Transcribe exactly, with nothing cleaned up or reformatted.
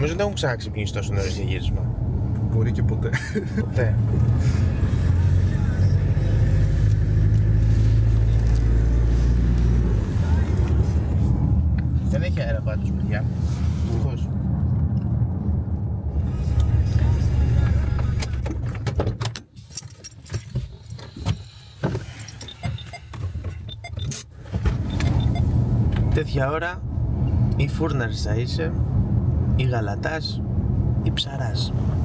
Νομίζω δεν έχουν ξαναξυπνήσει τόσο νωρίς για γύρισμα. Μπορεί και ποτέ. Ποτέ. Δεν έχει αέρα πάντως, παιδιά. Ευτυχώς. Τέτοια ώρα ή φούρναρης θα είσαι, ή γαλατάς, ή ψαράς.